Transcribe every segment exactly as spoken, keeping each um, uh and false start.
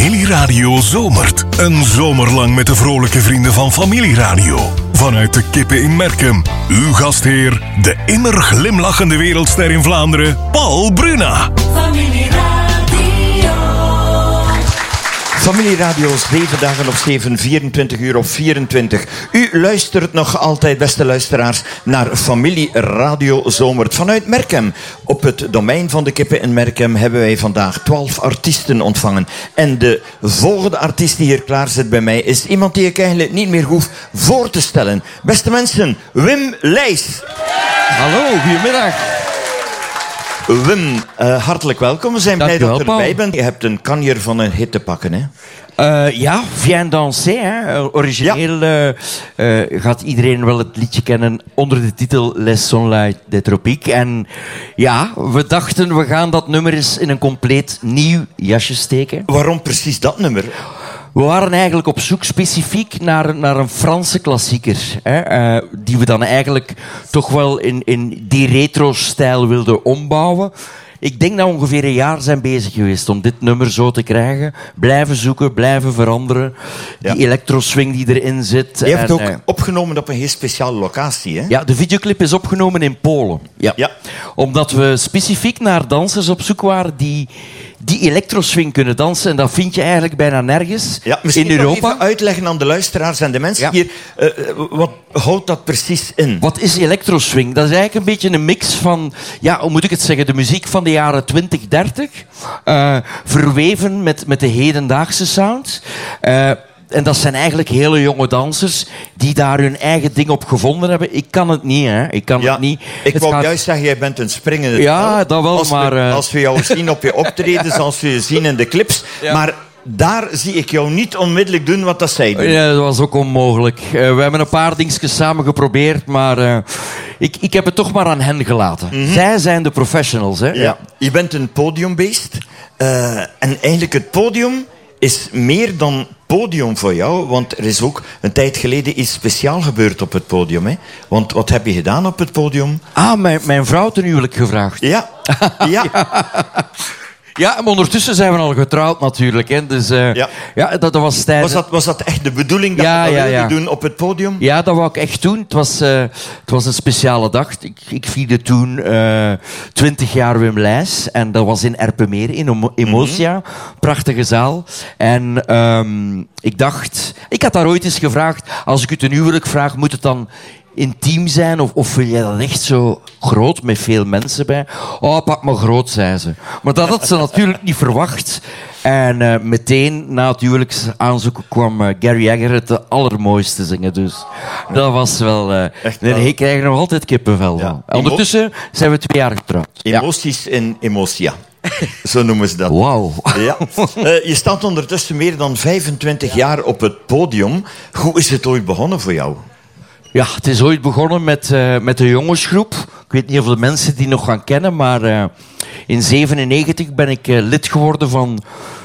Familieradio zomert. Een zomer lang met de vrolijke vrienden van Familieradio. Vanuit de Kippen in Merkem. Uw gastheer, de immer glimlachende wereldster in Vlaanderen, Paul Bruna. Familieradio. Familieradio, zeven dagen op zeven, vierentwintig uur op vierentwintig. U luistert nog altijd, beste luisteraars, naar Familieradio Zomert vanuit Merkem. Op het domein van de Kippen in Merkem hebben wij vandaag twaalf artiesten ontvangen. En de volgende artiest die hier klaar zit bij mij is iemand die ik eigenlijk niet meer hoef voor te stellen. Beste mensen, Wim Leijs. Hallo, goedemiddag. Wim, uh, hartelijk welkom. We zijn blij dat je erbij bent. Je hebt een kanjer van een hit te pakken, hè? Uh, ja, Viens danser. Hè. Origineel ja. uh, uh, gaat iedereen wel het liedje kennen onder de titel Les Sunlight des Tropiques. En ja, we dachten we gaan dat nummer eens in een compleet nieuw jasje steken. Waarom precies dat nummer? We waren eigenlijk op zoek specifiek naar, naar een Franse klassieker. Hè, uh, die we dan eigenlijk toch wel in, in die retro-stijl wilden ombouwen. Ik denk dat we ongeveer een jaar zijn bezig geweest om dit nummer zo te krijgen. Blijven zoeken, blijven veranderen. Die ja. electro-swing die erin zit. Je hebt en, ook uh, opgenomen op een heel speciale locatie, hè? Ja, de videoclip is opgenomen in Polen. Ja. Ja. Omdat we specifiek naar dansers op zoek waren die... die electroswing kunnen dansen. En dat vind je eigenlijk bijna nergens ja, misschien in Europa. Even uitleggen aan de luisteraars en de mensen ja. hier. Uh, wat houdt dat precies in? Wat is electroswing? Dat is eigenlijk een beetje een mix van... Ja, hoe moet ik het zeggen? De muziek van de jaren twintig, dertig. Uh, verweven met, met de hedendaagse sound. Uh, En dat zijn eigenlijk hele jonge dansers die daar hun eigen ding op gevonden hebben. Ik kan het niet, hè. Ik kan ja, het niet. Ik het wou gaat... juist zeggen, jij bent een springende Ja, tel. dat wel, als maar... We, uh... Als we jou zien op je optredens, als we je zien in de clips. Ja. Maar daar zie ik jou niet onmiddellijk doen wat dat zij doen. Ja, dat was ook onmogelijk. Uh, we hebben een paar dingetjes samen geprobeerd, maar uh, ik, ik heb het toch maar aan hen gelaten. Mm-hmm. Zij zijn de professionals, hè. Ja. Ja. Je bent een podiumbeest. Uh, en eigenlijk het podium is meer dan podium voor jou, want er is ook een tijd geleden iets speciaal gebeurd op het podium. Hè? Want wat heb je gedaan op het podium? Ah, mijn, mijn vrouw ten huwelijk gevraagd. Ja. ja. Ja, maar ondertussen zijn we al getrouwd natuurlijk. Hè. Dus, uh, ja. Ja, dat, dat was, tijdens... was, dat, was dat echt de bedoeling dat ja, je dat ja, wilde ja. doen op het podium? Ja, dat wou ik echt doen. Het was, uh, het was een speciale dag. Ik, ik vierde toen uh, twintig jaar Wim Leijs. En dat was in Erpenmeer, in Emotia. Mm-hmm. Prachtige zaal. En um, ik dacht... Ik had daar ooit eens gevraagd... Als ik u ten huwelijk vraag, moet het dan... intiem zijn, of, of wil jij dat echt zo groot, met veel mensen bij? Oh, pak maar groot, zei ze. Maar dat had ze natuurlijk niet verwacht. En uh, meteen na het huwelijksaanzoek kwam uh, Gary Jagger het de allermooiste zingen. Dus dat was wel... Uh, nee, ik krijg nog altijd kippenvel. Ja. Ondertussen zijn we twee jaar getrouwd. Emoties ja. in Emotia. Zo noemen ze dat. Wauw. Ja. Uh, je staat ondertussen meer dan vijfentwintig jaar op het podium. Hoe is het ooit begonnen voor jou? Ja, het is ooit begonnen met, uh, met een jongensgroep. Ik weet niet of de mensen die nog gaan kennen, maar uh, in zevenennegentig ben ik uh, lid geworden van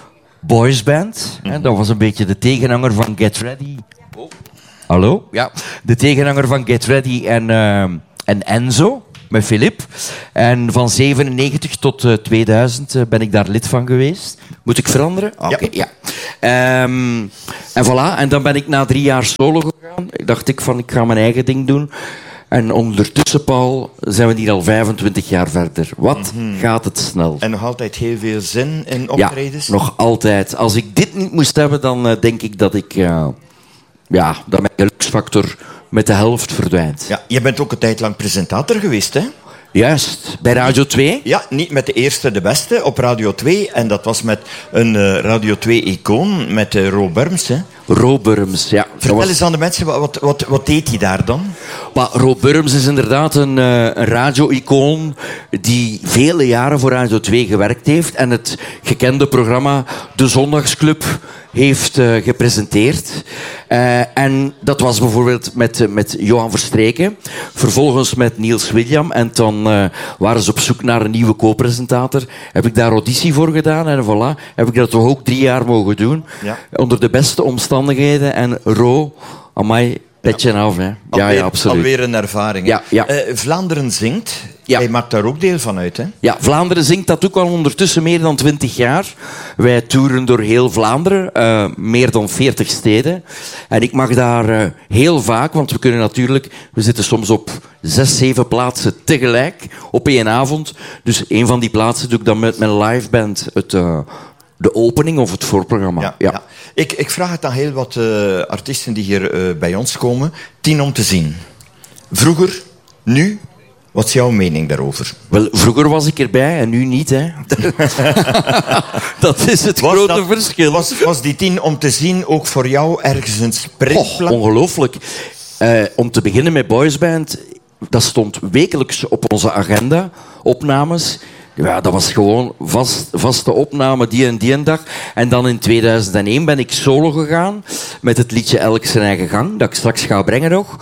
Boys Band. Mm-hmm. Dat was een beetje de tegenhanger van Get Ready. Oh. Hallo? Ja. De tegenhanger van Get Ready en, uh, en Enzo. Met Philip. En van zevenennegentig tot uh, tweeduizend uh, ben ik daar lid van geweest. Moet ik veranderen? Oké, okay, ja. ja. Um, en voilà. En dan ben ik na drie jaar solo gegaan. Ik dacht ik van, ik ga mijn eigen ding doen. En ondertussen, Paul, zijn we hier al vijfentwintig jaar verder. Wat mm-hmm. gaat het snel. En nog altijd heel veel zin in optredens? Ja, nog altijd. Als ik dit niet moest hebben, dan uh, denk ik dat ik... Uh, ja, dat mijn geluksfactor met de helft verdwijnt. Ja, je bent ook een tijd lang presentator geweest, hè? Juist, bij Radio twee. Ja, niet met de eerste de beste op Radio twee. En dat was met een uh, Radio twee-icoon, met uh, Ro Burms, hè? Ro Burms, ja. Vertel was... eens aan de mensen, wat, wat, wat deed hij daar dan? Maar Ro Burms is inderdaad een, uh, een radio-icoon die vele jaren voor Radio twee gewerkt heeft en het gekende programma De Zondagsclub heeft uh, gepresenteerd. Uh, en dat was bijvoorbeeld met, uh, met Johan Verstreken, vervolgens met Niels William, en dan uh, waren ze op zoek naar een nieuwe co-presentator. Heb ik daar auditie voor gedaan en voilà, heb ik dat toch ook drie jaar mogen doen. Ja. Onder de beste omstandigheden. En Ro, amai, Petje af, hè. Ja, Alweer, ja, absoluut. Alweer een ervaring. Ja, ja. Uh, Vlaanderen zingt. Ja. Hij maakt daar ook deel van uit, hè? Ja, Vlaanderen zingt dat ook al ondertussen meer dan twintig jaar. Wij toeren door heel Vlaanderen, uh, meer dan veertig steden. En ik mag daar uh, heel vaak, want we kunnen natuurlijk... We zitten soms op zes, zeven plaatsen tegelijk, op één avond. Dus een van die plaatsen doe ik dan met mijn liveband het... Uh, de opening of het voorprogramma. Ja, ja. ja. Ik, ik vraag het aan heel wat uh, artiesten die hier uh, bij ons komen. Tien om te zien. Vroeger, nu, wat is jouw mening daarover? Wel, vroeger was ik erbij en nu niet, hè. Dat is het was grote dat, verschil. Was, was die tien om te zien ook voor jou ergens een springplank? Oh, ongelooflijk. Uh, om te beginnen met Boysband, dat stond wekelijks op onze agenda, opnames. Ja, dat was gewoon vast, vaste opname die en die en dag. En dan in tweeduizend één ben ik solo gegaan met het liedje Elk zijn eigen gang, dat ik straks ga brengen nog.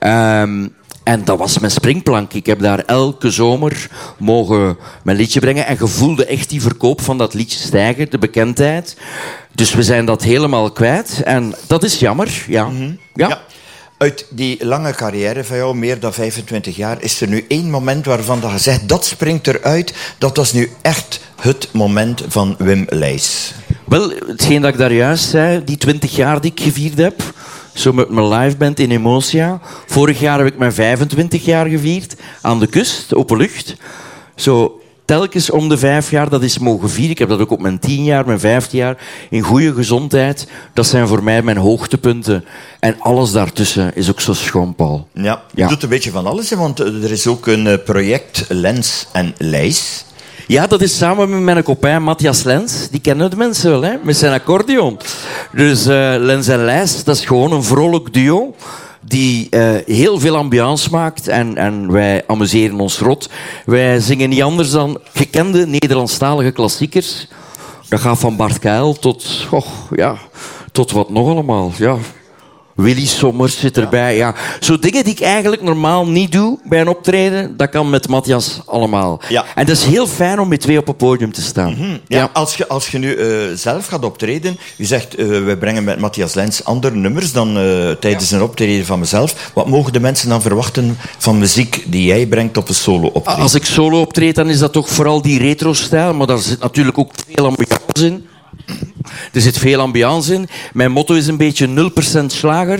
Um, en dat was mijn springplank. Ik heb daar elke zomer mogen mijn liedje brengen en gevoelde echt die verkoop van dat liedje stijgen, de bekendheid. Dus we zijn dat helemaal kwijt en dat is jammer. Ja. Mm-hmm. Ja. Ja. Uit die lange carrière van jou, meer dan vijfentwintig jaar, is er nu één moment waarvan je zegt, dat springt eruit, dat was nu echt het moment van Wim Leijs. Wel, hetgeen dat ik daar juist zei, die twintig jaar die ik gevierd heb, zo met mijn liveband in Emotia. Vorig jaar heb ik mijn vijfentwintig jaar gevierd, aan de kust, openlucht. Zo... Telkens om de vijf jaar, dat is mogen vieren. Ik heb dat ook op mijn tien jaar, mijn vijftien jaar. In goede gezondheid. Dat zijn voor mij mijn hoogtepunten. En alles daartussen is ook zo schoon, Paul. Ja, je ja. doet een beetje van alles, hè, want er is ook een project Lens en Leijs. Ja, dat is samen met mijn copain Matthias Lens. Die kennen de mensen wel, hè, met zijn accordeon. Dus uh, Lens en Leijs, dat is gewoon een vrolijk duo die uh, heel veel ambiance maakt en, en wij amuseren ons rot. Wij zingen niet anders dan gekende Nederlandstalige klassiekers. Dat gaat van Bart Kuijl tot, oh, ja, tot wat nog allemaal. Ja. Willy Sommers zit erbij. Ja. Zo dingen die ik eigenlijk normaal niet doe bij een optreden, dat kan met Matthias allemaal. Ja. En dat is heel fijn om met twee op het podium te staan. Mm-hmm. Ja, ja. Als je, als je nu uh, zelf gaat optreden, je zegt, uh, we brengen met Matthias Lens andere nummers dan uh, tijdens ja. een optreden van mezelf. Wat mogen de mensen dan verwachten van muziek die jij brengt op een solo-optreden? Als ik solo optreed, dan is dat toch vooral die retro-stijl, maar daar zit natuurlijk ook veel ambiance in. Er zit veel ambiance in. Mijn motto is een beetje nul procent slager,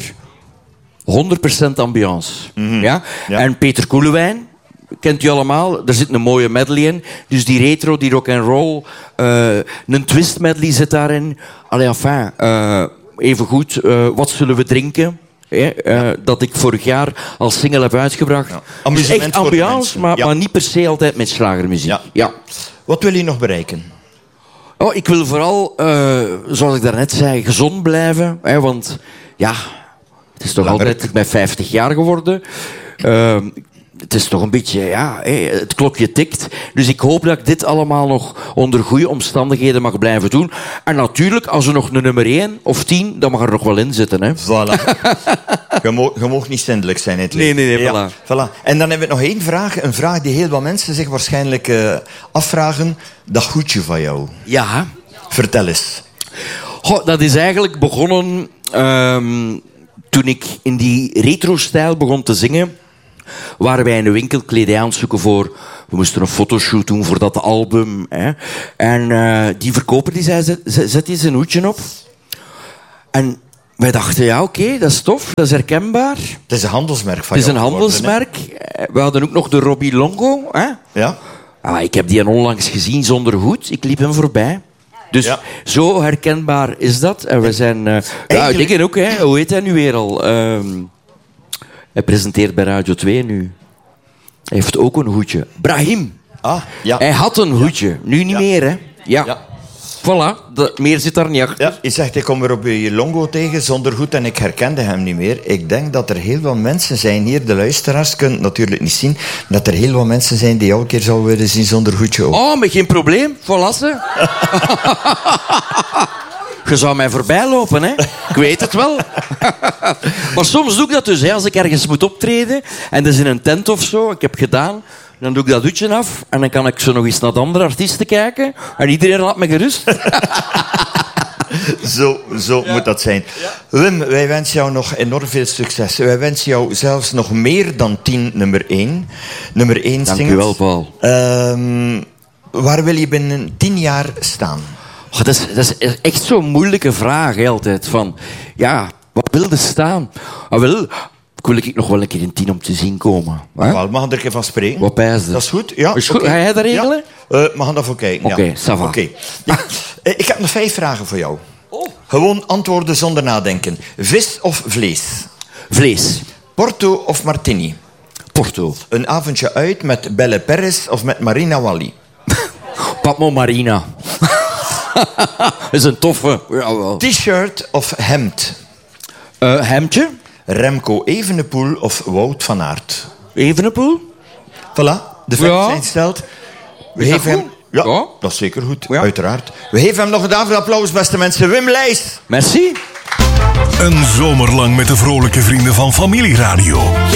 honderd procent ambiance. Mm-hmm. Ja? Ja. En Peter Koelewijn, kent u allemaal, er zit een mooie medley in. Dus die retro, die rock and roll, uh, een twist medley zit daarin. Allee, enfin, uh, even goed, uh, wat zullen we drinken? Ja, uh, dat ik vorig jaar als single heb uitgebracht. Ja. Dus echt ambiance, maar, ja. maar niet per se altijd met slagermuziek. Ja. Ja. Wat wil je nog bereiken? Oh, ik wil vooral, uh, zoals ik daarnet zei, gezond blijven. Hè, want ja, het is toch Langer. altijd bij vijftig jaar geworden. Uh, het is toch een beetje, ja, het klokje tikt. Dus ik hoop dat ik dit allemaal nog onder goede omstandigheden mag blijven doen. En natuurlijk, als er nog een nummer één of tien, dan mag er nog wel in zitten. Hè. Voilà. je, mo- je mag niet zindelijk zijn in het leven. Nee, nee, nee, ja, voilà. voilà. En dan hebben we nog één vraag. Een vraag die heel wat mensen zich waarschijnlijk uh, afvragen. Dat goedje van jou. Ja. Vertel eens. Goh, dat is eigenlijk begonnen um, toen ik in die retro-stijl begon te zingen. Waren wij in een winkel kledij aan het zoeken voor... We moesten een fotoshoot doen voor dat album. Hè. En uh, die verkoper die zei, zet, zet eens een hoedje op. En wij dachten, ja oké, okay, dat is tof, dat is herkenbaar. Het is een handelsmerk van Het is jou een handelsmerk. Geworden, we hadden ook nog de Robbie Longo. Hè. Ja. Ah, ik heb die onlangs gezien zonder hoed. Ik liep hem voorbij. Dus ja. Zo herkenbaar is dat. En we zijn... Uh, Eigenlijk... Ja, ik ook, hè. Hoe heet hij nu weer al? Uh, hij presenteert bij Radio twee nu. Hij heeft ook een hoedje. Brahim. Ah, ja. Hij had een hoedje. Ja. Nu niet ja. meer, hè. Ja. ja. Voilà, de, meer zit daar niet achter. Ja, je zegt, ik kom er op je Longo tegen zonder hoed en ik herkende hem niet meer. Ik denk dat er heel veel mensen zijn hier, de luisteraars kunnen het natuurlijk niet zien, dat er heel veel mensen zijn die jou een keer zouden willen zien zonder hoedje ook. Oh, maar geen probleem. Verlassen. Je zou mij voorbij lopen, hè. Ik weet het wel. Maar soms doe ik dat dus, hè. Als ik ergens moet optreden en dat is in een tent of zo, ik heb gedaan, dan doe ik dat hoedje af en dan kan ik zo nog eens naar de andere artiesten kijken en iedereen laat me gerust. Zo, zo moet dat zijn. Wim, wij wensen jou nog enorm veel succes. Wij wensen jou zelfs nog meer dan tien nummer één. Nummer één Dank singles. u wel, Paul. Ehm, waar wil je binnen tien jaar staan? Oh, dat, is, dat is echt zo'n moeilijke vraag, hè, altijd. Van, ja, wat wil je staan? Ah, wel, ik wil ik nog wel een keer in tien om te zien komen. Hè? Wel, mag er even van spreken? Wat pijsde? Dat is goed, ja. Is goed. Oké. Ga jij dat regelen? Ja. Uh, we gaan daarvoor kijken. Oké, ja. ça va. Oké. Ja. Uh, ik heb nog vijf vragen voor jou. Oh. Gewoon antwoorden zonder nadenken. Vis of vlees? Vlees. Porto of martini? Porto. Een avondje uit met Belle Perez of met Marina Wally? Patmo Marina. Dat is een toffe. Jawel. T-shirt of hemd? Uh, hemdje. Remco Evenepoel of Wout van Aert? Evenepoel. Voilà, de facts Ja. zijn gesteld. We Is dat geven hem... goed? Ja, Ja. dat is zeker goed, Ja. uiteraard. We geven hem nog een avond applaus, beste mensen. Wim Leijs. Merci. Een zomer lang met de vrolijke vrienden van Familieradio.